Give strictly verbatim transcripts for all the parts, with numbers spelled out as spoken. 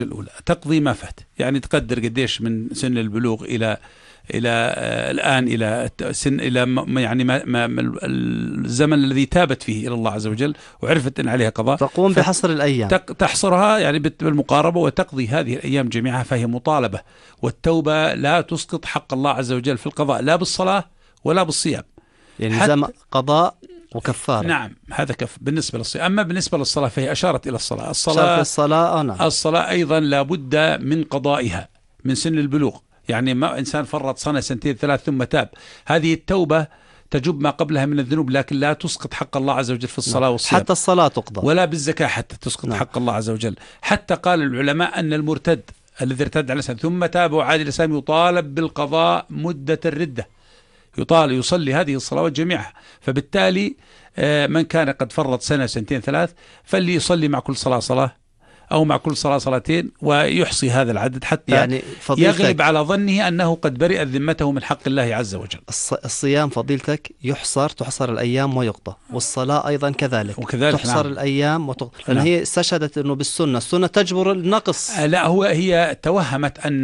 الأولى تقضي ما فات، يعني تقدر قديش من سن البلوغ إلى إلى آه الآن إلى سن إلى ما يعني ما ما الزمن الذي تابت فيه إلى الله عز وجل وعرفت أن عليها قضاء، تقوم بحصر الأيام، تحصرها يعني بالمقاربة وتقضي هذه الأيام جميعها، فهي مطالبة. والتوبة لا تسقط حق الله عز وجل في القضاء لا بالصلاة ولا بالصيام، يعني زم قضاء وكفارة. نعم هذا كف بالنسبة للصلاة. أما بالنسبة للصلاة فهي أشارت إلى الصلاة. الصلاة الصلاة, نعم. الصلاة أيضا لابد من قضائها من سن البلوغ، يعني ما إنسان فرط سنة سنتين ثلاث ثم تاب، هذه التوبة تجب ما قبلها من الذنوب، لكن لا تسقط حق الله عز وجل في الصلاة نعم. والصيام. حتى الصلاة تقضى، ولا بالزكاة حتى تسقط نعم. حق الله عز وجل. حتى قال العلماء أن المرتد الذي ارتد على الإسلام ثم تاب وعاد إلى الإسلام يطالب بالقضاء مدة الردة، يطال يصلي هذه الصلوات جميعها. فبالتالي من كان قد فرط سنة سنتين ثلاث فاللي يصلي مع كل صلاة صلاة أو مع كل صلاة صلاتين ويحصي هذا العدد حتى يعني يغلب على ظنه أنه قد برئت ذمته من حق الله عز وجل. الصيام فضيلتك يحصر تحصر الأيام ويقضى، والصلاة أيضا كذلك, وكذلك تحصر نعم. الأيام وتقضى، لأن نعم. هي استشهدت أنه بالسنة السنة تجبر النقص. لا هو هي توهمت أن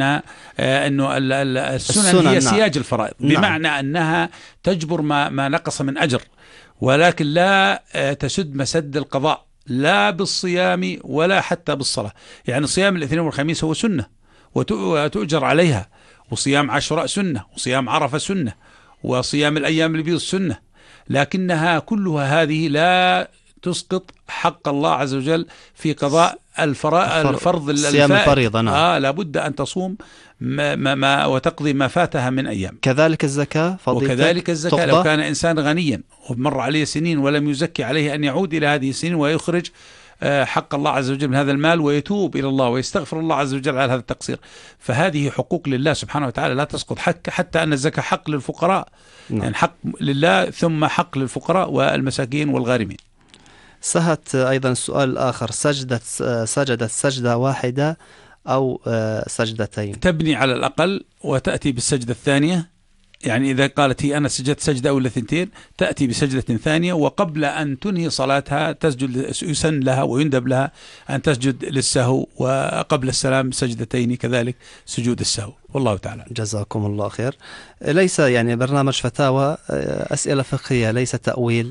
أنه السنن هي سياج نعم. الفرائض، بمعنى نعم. أنها تجبر ما, ما نقص من أجر، ولكن لا تسد مسد القضاء لا بالصيام ولا حتى بالصلاة. يعني صيام الاثنين والخميس هو سنة وتؤجر عليها، وصيام عاشوراء سنة، وصيام عرفة سنة، وصيام الأيام البيض سنة، لكنها كلها هذه لا تسقط حق الله عز وجل في قضاء الفرائض الفرض صيام الفريضة. نعم. آه لابد أن تصوم ما ما ما وتقضي ما فاتها من أيام. كذلك الزكاة وكذلك الزكاة لو كان إنسان غنيا ومر عليه سنين ولم يزكي عليه أن يعود إلى هذه السنين ويخرج حق الله عز وجل من هذا المال ويتوب إلى الله ويستغفر الله عز وجل على هذا التقصير. فهذه حقوق لله سبحانه وتعالى لا تسقط، حق حتى أن الزكاة حق للفقراء. نعم. يعني حق لله ثم حق للفقراء والمساكين والغارمين. سهت أيضا السؤال الآخر، سجدت سجدت سجدة واحدة أو سجدتين؟ تبني على الأقل وتأتي بالسجدة الثانية، يعني إذا قالت هي أنا سجدت سجدة أو ثنتين تأتي بسجدة ثانية، وقبل أن تنهي صلاتها تسجد، يسن لها ويندب لها أن تسجد للسهو، وقبل السلام سجدتين كذلك سجود السهو. والله تعالى. جزاكم الله خير. ليس يعني برنامج فتاوى أسئلة فقهية، ليس تأويل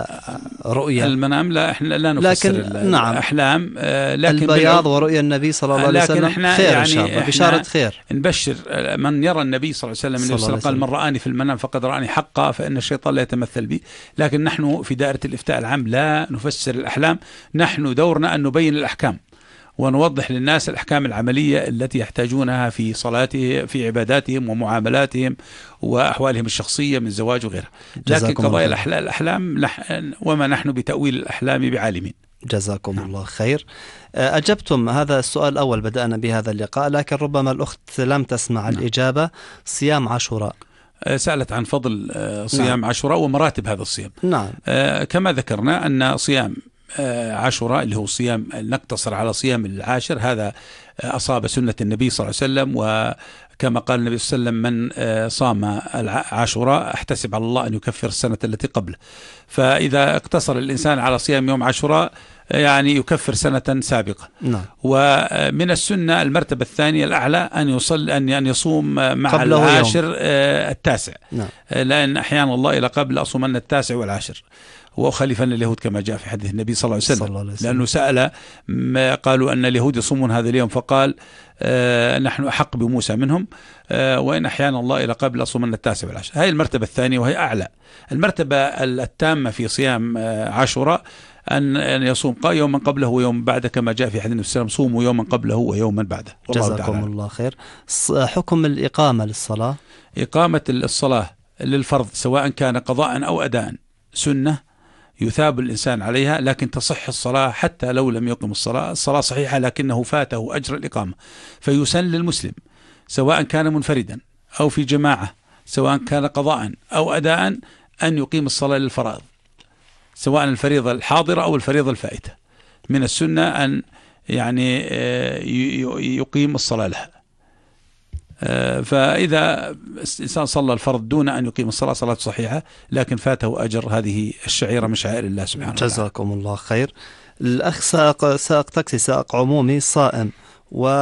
رؤية المنام، لا احنا لا نفسر لكن نعم الأحلام، لكن البياض ورؤيا النبي صلى الله عليه وسلم خير يعني إن شاء الله، بشارة خير. نبشر من يرى النبي صلى الله عليه وسلم، النبي صلى الله عليه وسلم قال من رآني في المنام فقد رآني حقا فإن الشيطان لا يتمثل بي. لكن نحن في دائرة الإفتاء العام لا نفسر الأحلام، نحن دورنا أن نبين الأحكام ونوضح للناس الأحكام العملية التي يحتاجونها في صلاتهم في عباداتهم ومعاملاتهم وأحوالهم الشخصية من زواج وغيرها. لكن قضايا الأحلام وما نحن بتأويل الأحلام بعالمين. جزاكم نعم. الله خير. أجبتم هذا السؤال الأول، بدأنا بهذا اللقاء، لكن ربما الأخت لم تسمع نعم. الإجابة. صيام عاشوراء، سألت عن فضل صيام نعم. عاشوراء ومراتب هذا الصيام. نعم. كما ذكرنا أن صيام عاشوراء اللي هو صيام نقتصر على صيام العاشر، هذا أصاب سنة النبي صلى الله عليه وسلم، وكما قال النبي صلى الله عليه وسلم من صام عاشوراء احتسب على الله أن يكفر السنة التي قبله. فإذا اقتصر الإنسان على صيام يوم عاشوراء يعني يكفر سنة سابقة. نعم. ومن السنة المرتبة الثانية الأعلى أن يصل أن أن يصوم مع العاشر يوم. التاسع. نعم. لأن أحيانا الله إلى قبل أصومن التاسع والعاشر وأخالفن اليهود كما جاء في حديث النبي صلى الله عليه وسلم, الله عليه وسلم. لأنه سأل ما قالوا أن اليهود يصومون هذا اليوم فقال آه نحن أحق بموسى منهم آه وإن أحيانا الله إلى قبل أصومن التاسع والعاشر. هذه المرتبة الثانية وهي أعلى. المرتبة التامة في صيام آه عاشوراء أن أن يصوم يوما قبله ويوم بعده كما جاء في حديث النبي صلى الله عليه وسلم صوموا يوما قبله ويوما بعده. جزاكم الله خير. حكم الإقامة للصلاة؟ إقامة الصلاة للفرض سواء كان قضاء أو أداء سنة يثاب الإنسان عليها، لكن تصح الصلاة حتى لو لم يقم الصلاة. الصلاة صحيحة لكنه فاته أجر الإقامة، فيسن للمسلم سواء كان منفردا أو في جماعة سواء كان قضاء أو أداء أن يقيم الصلاة للفرائض سواء الفريضة الحاضرة أو الفريضة الفائتة. من السنة أن يعني يقيم الصلاة لها. فإذا الإنسان صلى الفرض دون أن يقيم الصلاة صلاة صحيحة لكن فاته أجر هذه الشعيرة من شعائر الله سبحانه وتعالى. جزاكم الله خير. الأخ سائق, سائق تاكسي سائق عمومي صائم و